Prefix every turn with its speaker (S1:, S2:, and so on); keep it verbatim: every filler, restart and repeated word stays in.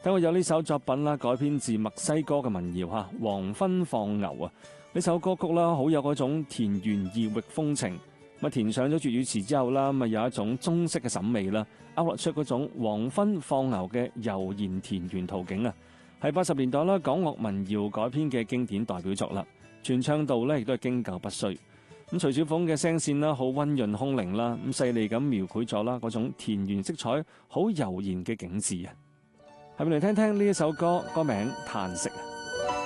S1: 聽過有呢首作品啦，改編自墨西哥嘅民謠嚇，黃昏放牛啊！呢首歌曲啦，好有嗰種田園異域風情。咁填上咗粵語詞之後啦，咁有一種中式嘅審美啦，勾勒出嗰種黃昏放牛嘅悠然田園圖景啊！係八十年代啦，港樂民謠改編嘅經典代表作啦，傳唱度咧亦都係經久不衰。咁徐小鳳嘅聲線啦，好溫潤空靈啦，咁細膩咁描繪咗啦嗰種田園色彩好悠然嘅景致啊！係咪嚟聽聽呢一首歌？歌名《嘆息》啊！